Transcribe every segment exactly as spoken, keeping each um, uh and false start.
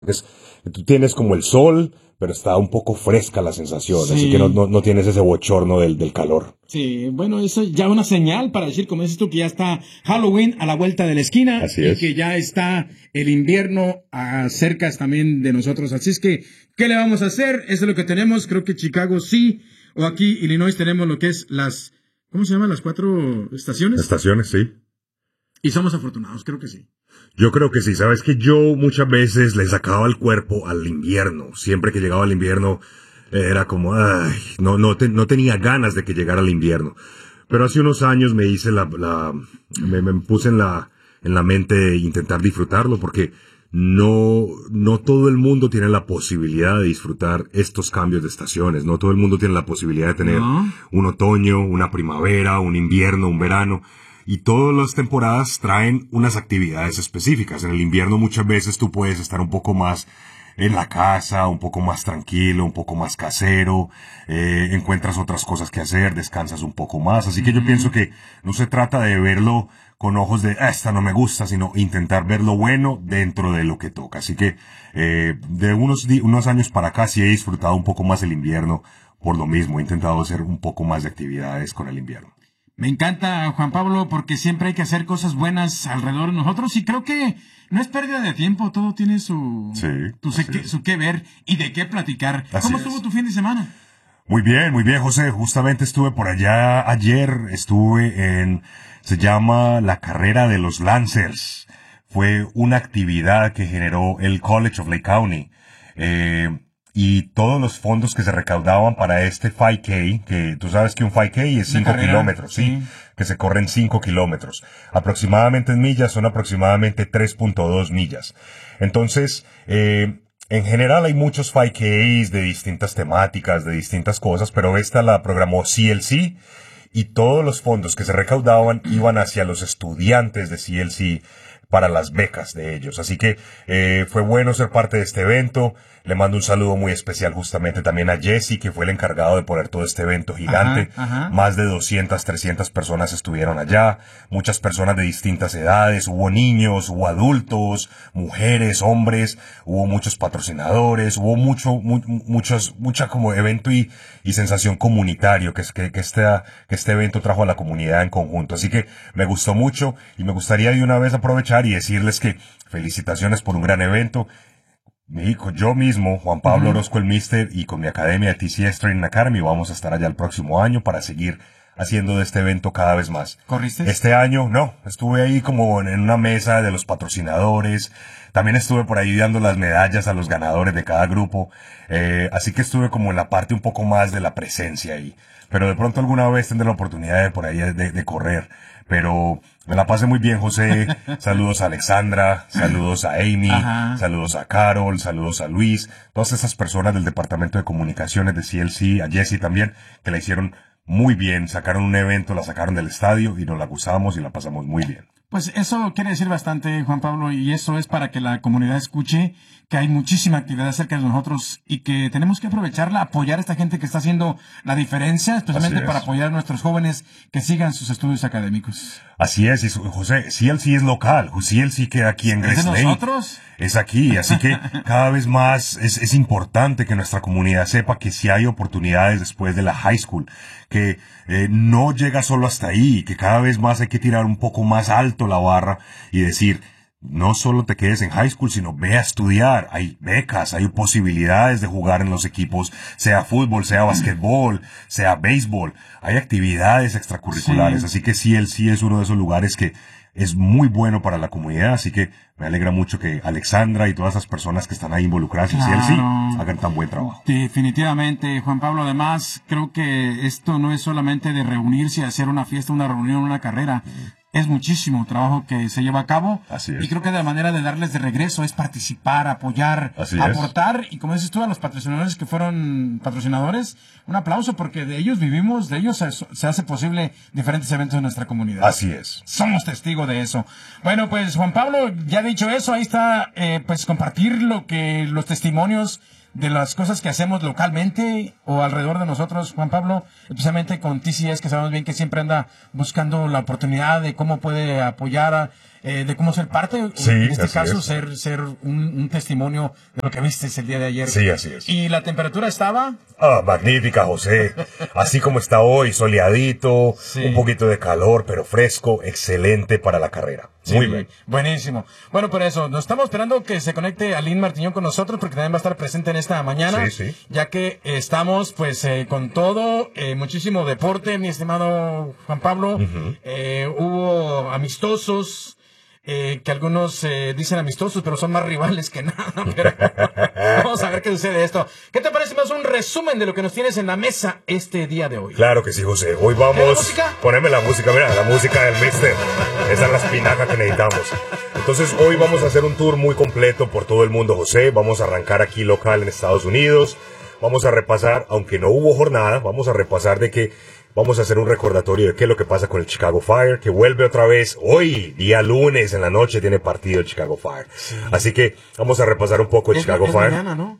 es, tú tienes como el sol, pero está un poco fresca la sensación, Sí. así que no, no, no tienes ese bochorno del, del calor. Sí, bueno, eso ya una señal para decir, como dices tú, que ya está Halloween a la vuelta de la esquina. Así y es. que ya está el invierno a cerca también de nosotros. Así es que, ¿qué le vamos a hacer? Eso es lo que tenemos. Creo que Chicago sí, o aquí Illinois tenemos lo que es las, ¿cómo se llaman? Las cuatro estaciones. Estaciones, sí. Y somos afortunados, creo que sí. Yo creo que sí, sabes que yo muchas veces le sacaba el cuerpo al invierno. Siempre que llegaba el invierno eh, era como, ay, no, no, te, no tenía ganas de que llegara el invierno. Pero hace unos años me hice la, la me, me puse en la, en la mente intentar disfrutarlo porque no, no todo el mundo tiene la posibilidad de disfrutar estos cambios de estaciones. No todo el mundo tiene la posibilidad de tener No. un otoño, una primavera, un invierno, un verano. Y todas las temporadas traen unas actividades específicas. En el invierno muchas veces tú puedes estar un poco más en la casa, un poco más tranquilo, un poco más casero, eh, encuentras otras cosas que hacer, descansas un poco más. Así que yo pienso que no se trata de verlo con ojos de, ah, esta no me gusta, sino intentar ver lo bueno dentro de lo que toca. Así que eh, de unos, unos años para acá sí he disfrutado un poco más el invierno por lo mismo. He intentado hacer un poco más de actividades con el invierno. Me encanta, Juan Pablo, porque siempre hay que hacer cosas buenas alrededor de nosotros y creo que no es pérdida de tiempo, todo tiene su, Sí, tu sé que, su qué ver y de qué platicar. Así ¿Cómo es. estuvo tu fin de semana? Muy bien, muy bien, José. Justamente estuve por allá ayer, estuve en, se llama la carrera de los Lancers. Fue una actividad que generó el College of Lake County. Eh, y todos los fondos que se recaudaban para este cinco K, que tú sabes que un cinco K es cinco kilómetros, ¿sí? sí. Que se corren cinco kilómetros. Aproximadamente en millas son aproximadamente tres punto dos millas. Entonces, eh, en general hay muchos cinco Ks de distintas temáticas, de distintas cosas, pero esta la programó C L C y todos los fondos que se recaudaban iban hacia los estudiantes de C L C para las becas de ellos. Así que eh, fue bueno ser parte de este evento. Le mando un saludo muy especial justamente también a Jesse, que fue el encargado de poner todo este evento gigante. Ajá, ajá. Más de doscientas, trescientas personas estuvieron allá. Muchas personas de distintas edades. Hubo niños, hubo adultos, mujeres, hombres. Hubo muchos patrocinadores. Hubo mucho, mu muchos, mucha como evento y, y sensación comunitario que, que, que, este, que este evento trajo a la comunidad en conjunto. Así que me gustó mucho y me gustaría de una vez aprovechar y decirles que felicitaciones por un gran evento. Mi hijo, yo mismo, Juan Pablo Uh-huh. Orozco el Mister, y con mi academia T C S Training Academy vamos a estar allá el próximo año para seguir haciendo de este evento cada vez más. ¿Corriste? Este año, no, estuve ahí como en una mesa de los patrocinadores, también estuve por ahí dando las medallas a los ganadores de cada grupo, eh, así que estuve como en la parte un poco más de la presencia ahí. Pero de pronto alguna vez tendré la oportunidad de por ahí de, de correr. Pero me la pasé muy bien, José. Saludos a Alexandra, saludos a Amy, Ajá. saludos a Carol, saludos a Luis, todas esas personas del Departamento de Comunicaciones de C L C, a Jesse también, que la hicieron muy bien. Sacaron un evento, la sacaron del estadio y nos la gozamos y la pasamos muy bien. Pues eso quiere decir bastante, Juan Pablo, y eso es para que la comunidad escuche que hay muchísima actividad cerca de nosotros y que tenemos que aprovecharla, apoyar a esta gente que está haciendo la diferencia, especialmente para apoyar a nuestros jóvenes que sigan sus estudios académicos. Así es, y José, C L C es local, C L C queda aquí en Grace Lake. ¿Es de nosotros? Es aquí, así que cada vez más es, es importante que nuestra comunidad sepa que si hay oportunidades después de la high school, que eh, no llega solo hasta ahí, que cada vez más hay que tirar un poco más alto la barra y decir, no solo te quedes en high school, sino ve a estudiar. Hay becas, hay posibilidades de jugar en los equipos, sea fútbol, sea basquetbol, sea béisbol. Hay actividades extracurriculares, sí. Así que C L C es uno de esos lugares que es muy bueno para la comunidad, así que me alegra mucho que Alexandra y todas esas personas que están ahí involucradas claro. en C L C hagan tan buen trabajo. Definitivamente, Juan Pablo. Además, creo que esto no es solamente de reunirse, hacer una fiesta, una reunión, una carrera. Mm. Es muchísimo trabajo que se lleva a cabo. Así es. Y creo que la manera de darles de regreso es participar, apoyar, Así aportar. Es. Y como dices tú, a los patrocinadores que fueron patrocinadores, un aplauso porque de ellos vivimos, de ellos se, se hace posible diferentes eventos en nuestra comunidad. Así es. Somos testigos de eso. Bueno, pues Juan Pablo, ya dicho eso, ahí está, eh, pues compartir lo que los testimonios de las cosas que hacemos localmente o alrededor de nosotros, Juan Pablo, especialmente con T C S, que sabemos bien que siempre anda buscando la oportunidad de cómo puede apoyar a, eh, de cómo ser parte, sí, en este caso, es. ser, ser un, un testimonio de lo que viste el día de ayer. Sí, así es. ¿Y la temperatura estaba? Ah, magnífica, José. Así como está hoy, soleadito, sí. Un poquito de calor, pero fresco, excelente para la carrera. Sí, muy bien. Buenísimo. Bueno, por eso, nos estamos esperando que se conecte Aline Martiñón con nosotros, porque también va a estar presente en esta mañana. Sí, sí. Ya que estamos, pues, eh, con todo, eh, muchísimo deporte, mi estimado Juan Pablo. Uh-huh. eh, hubo amistosos, eh, que algunos eh, dicen amistosos, pero son más rivales que nada. Pero vamos a ver qué sucede esto. ¿Qué te parece más un resumen de lo que nos tienes en la mesa este día de hoy? Claro que sí, José. Hoy vamos... ¿La música? Poneme la música, mira, la música del mister. Esa es la espinaca que necesitamos. Entonces, hoy vamos a hacer un tour muy completo por todo el mundo, José. Vamos a arrancar aquí local en Estados Unidos. Vamos a repasar, aunque no hubo jornada, vamos a repasar de que... Vamos a hacer un recordatorio de qué es lo que pasa con el Chicago Fire, que vuelve otra vez hoy, día lunes en la noche, tiene partido el Chicago Fire. Sí. Así que vamos a repasar un poco el es, Chicago es Fire. Mañana, ¿no?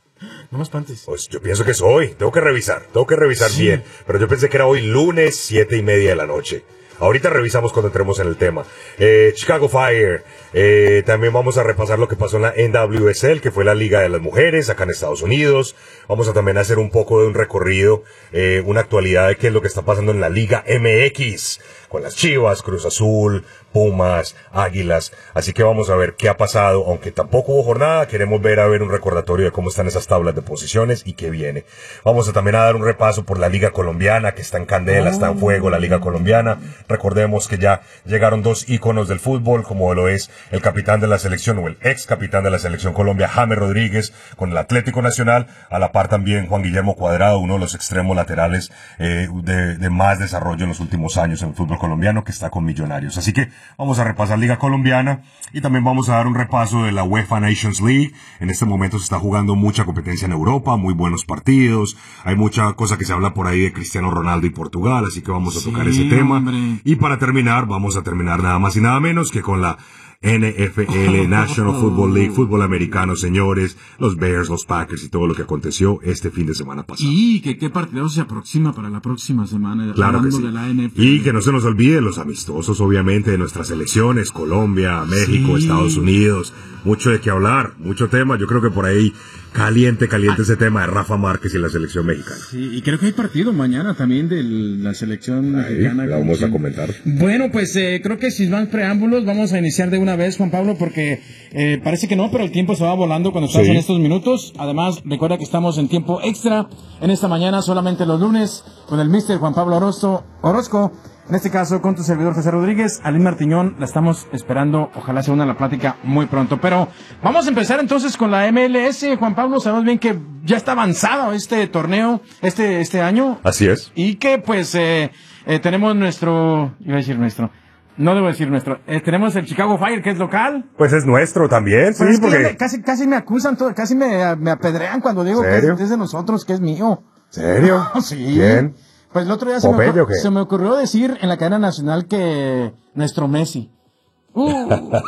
No me espantes. Pues yo pienso que es hoy, tengo que revisar, tengo que revisar sí. bien. Pero yo pensé que era hoy lunes, siete y media de la noche. Ahorita revisamos cuando entremos en el tema. Eh, Chicago Fire. Eh, también vamos a repasar lo que pasó en la N W S L, que fue la Liga de las Mujeres acá en Estados Unidos. Vamos a también hacer un poco de un recorrido, eh, una actualidad de qué es lo que está pasando en la Liga M X, con las Chivas, Cruz Azul, Pumas, Águilas. Así que vamos a ver qué ha pasado, aunque tampoco hubo jornada. Queremos ver a ver un recordatorio de cómo están esas tablas de posiciones y qué viene. Vamos a también a dar un repaso por la Liga Colombiana, que está en candela, está en fuego la Liga Colombiana. Recordemos que ya llegaron dos íconos del fútbol, como lo es el capitán de la selección o el ex capitán de la selección Colombia, James Rodríguez, con el Atlético Nacional. A la par también Juan Guillermo Cuadrado, uno de los extremos laterales eh, de, de más desarrollo en los últimos años en el fútbol colombiano, que está con Millonarios. Así que vamos a repasar Liga Colombiana y también vamos a dar un repaso de la UEFA Nations League. En este momento se está jugando mucha competencia en Europa, muy buenos partidos. Hay mucha cosa que se habla por ahí de Cristiano Ronaldo y Portugal, así que vamos a sí, tocar ese tema. Hombre. Y para terminar, vamos a terminar nada más y nada menos que con la N F L, National Football League, fútbol americano, señores, los Bears, los Packers y todo lo que aconteció este fin de semana pasado. Y que qué partido se aproxima para la próxima semana. Claro que sí. De la N F L. Y que no se nos olvide los amistosos, obviamente, de nuestras selecciones, Colombia, México, sí. Estados Unidos. Mucho de qué hablar, mucho tema. Yo creo que por ahí caliente, caliente ah. ese tema de Rafa Márquez y la selección mexicana. Sí, y creo que hay partido mañana también de la selección ahí, mexicana. La vamos a comentar. Bueno, pues eh, creo que sin más preámbulos vamos a iniciar de una vez, Juan Pablo, porque eh, parece que no, pero el tiempo se va volando cuando estás sí. en estos minutos. Además, recuerda que estamos en tiempo extra en esta mañana, solamente los lunes, con el mister Juan Pablo Orozco, Orozco. En este caso, con tu servidor José Rodríguez, Aline Martiñón, la estamos esperando. Ojalá se una a la plática muy pronto. Pero vamos a empezar entonces con la M L S. Juan Pablo, sabemos bien que ya está avanzado este torneo, este, este año. Así es. Y que pues eh, eh, tenemos nuestro, iba a decir nuestro, no debo decir nuestro, eh, tenemos el Chicago Fire, que es local. Pues es nuestro también, sí, es porque... me, casi, casi me acusan, todo, casi me, me apedrean cuando digo que es, que es de nosotros, que es mío. ¿Serio? Sí. ¿Quién? Pues el otro día se me, ocurrió, se me ocurrió decir en la cadena nacional que nuestro Messi. Uh.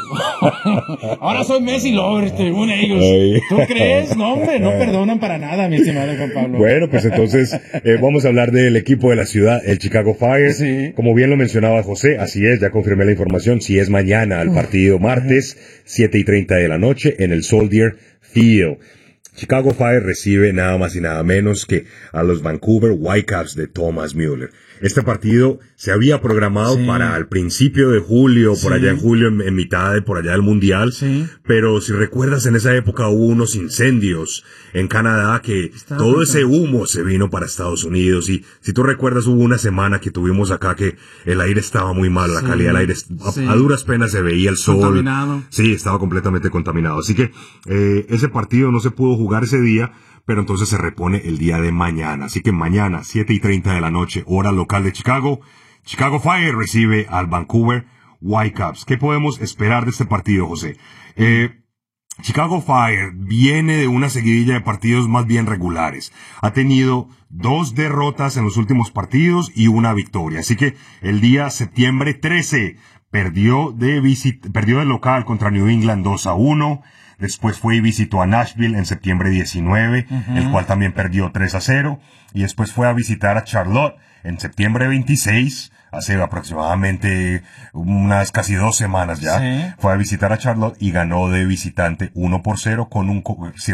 Ahora soy Messi lover, según ellos. Ay. ¿Tú crees? No, hombre, no perdonan para nada, mi estimado Juan Pablo. Bueno, pues entonces eh, vamos a hablar del equipo de la ciudad, el Chicago Fire. Sí. Como bien lo mencionaba José, así es, ya confirmé la información. Si es mañana el partido, martes, siete y treinta de la noche, en el Soldier Field. Chicago Fire recibe nada más y nada menos que a los Vancouver Whitecaps de Thomas Müller. Este partido se había programado sí. para el principio de julio, sí. por allá en julio, en, en mitad de por allá del Mundial. Sí. Pero si recuerdas, en esa época hubo unos incendios en Canadá que Está todo bien. ese humo se vino para Estados Unidos. Y si tú recuerdas, hubo una semana que tuvimos acá que el aire estaba muy malo, la sí. calidad del aire, a, sí. a duras penas se veía el sol. Contaminado. Sí, estaba completamente contaminado. Así que eh, ese partido no se pudo jugar ese día, pero entonces se repone el día de mañana. Así que mañana, siete y treinta de la noche, hora local de Chicago, Chicago Fire recibe al Vancouver Whitecaps. ¿Qué podemos esperar de este partido, José? Eh, Chicago Fire viene de una seguidilla de partidos más bien regulares. Ha tenido dos derrotas en los últimos partidos y una victoria. Así que el día septiembre trece perdió de visit- perdió de local contra New England dos a uno. Después fue y visitó a Nashville en septiembre diecinueve, uh-huh. el cual también perdió tres a cero. Y después fue a visitar a Charlotte en septiembre veintiséis, hace aproximadamente unas casi dos semanas ya. Sí. Fue a visitar a Charlotte y ganó de visitante uno por cero con un